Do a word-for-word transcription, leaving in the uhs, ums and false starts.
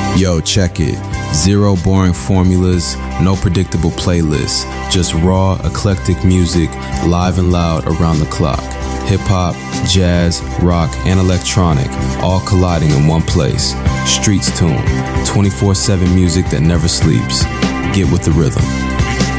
Yo, check it. Zero boring formulas, no predictable playlists, just raw, eclectic music, live and loud around the clock. Hip-hop, jazz, rock, and electronic, all colliding in one place. Streets Tune, twenty-four seven music that never sleeps. Get with the rhythm.